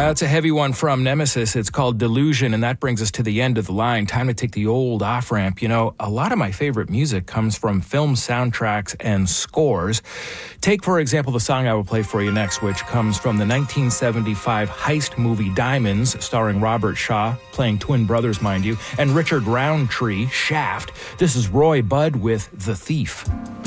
It's a heavy one from Nemesis. It's called Delusion, and that brings us to the end of the line. Time to take the old off-ramp. You know, a lot of my favorite music comes from film soundtracks and scores. Take, for example, the song I will play for you next, which comes from the 1975 heist movie Diamonds, starring Robert Shaw, playing twin brothers, mind you, and Richard Roundtree, Shaft. This is Roy Budd with The Thief.